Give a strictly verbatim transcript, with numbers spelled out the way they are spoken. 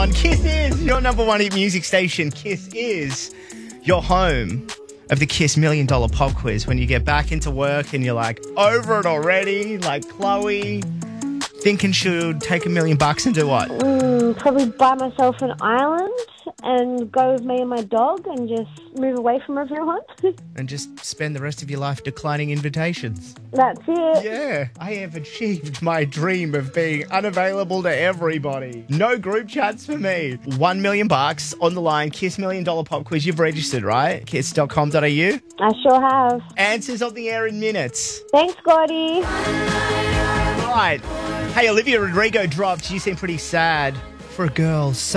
one. Kiss is your number one hit music station. Kiss is your home of the Kiss Million Dollar Pop Quiz. When you get back into work and you're like, over it already, like Chloe, thinking she'll take a million bucks and do what? Mm, probably buy myself an island and go with me and my dog and just move away from everyone. And just spend the rest of your life declining invitations. That's it. Yeah, I have achieved my dream of being unavailable to everybody. No group chats for me. One million bucks on the line. Kiss Million Dollar Pop Quiz. You've registered, right? kiss dot com dot a u. I sure have. Answers on the air in minutes. Thanks, Gordy. Right. Hey, Olivia Rodrigo dropped. You seem pretty sad for a girl. So